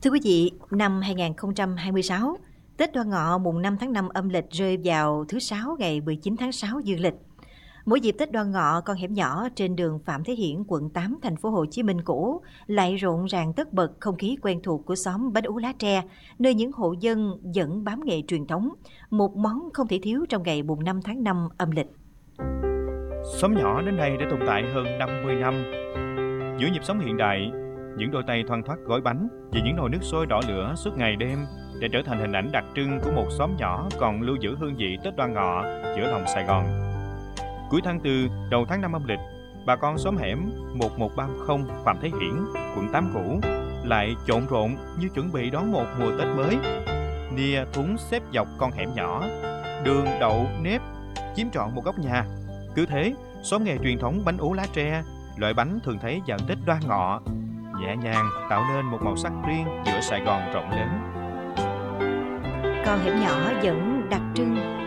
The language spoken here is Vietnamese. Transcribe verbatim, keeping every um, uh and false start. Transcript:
Thưa quý vị, năm hai nghìn không trăm hai mươi sáu, Tết Đoan Ngọ mùng năm tháng năm âm lịch rơi vào thứ Sáu ngày mười chín tháng sáu dương lịch. Mỗi dịp Tết Đoan Ngọ, con hẻm nhỏ trên đường Phạm Thế Hiển, quận tám, thành phố Hồ Chí Minh cũ lại rộn ràng tất bật không khí quen thuộc của xóm bánh ú lá tre, nơi những hộ dân vẫn bám nghề truyền thống, một món không thể thiếu trong ngày mùng năm tháng năm âm lịch. Xóm nhỏ đến nay đã tồn tại hơn năm mươi năm. Giữa nhịp sống hiện đại, những đôi tay thoăn thoắt gói bánh và những nồi nước sôi đỏ lửa suốt ngày đêm đã trở thành hình ảnh đặc trưng của một xóm nhỏ còn lưu giữ hương vị Tết Đoan Ngọ giữa lòng Sài Gòn. Cuối tháng tư, đầu tháng năm âm lịch, bà con xóm hẻm một một ba không Phạm Thế Hiển, quận tám cũ lại trộn rộn như chuẩn bị đón một mùa Tết mới. Nia thúng xếp dọc con hẻm nhỏ, đường đậu nếp chiếm trọn một góc nhà. Cứ thế, xóm nghề truyền thống bánh ú lá tre, loại bánh thường thấy vào Tết Đoan Ngọ, nhẹ nhàng tạo nên một màu sắc riêng giữa Sài Gòn rộng lớn. Con hẻm nhỏ vẫn đặc trưng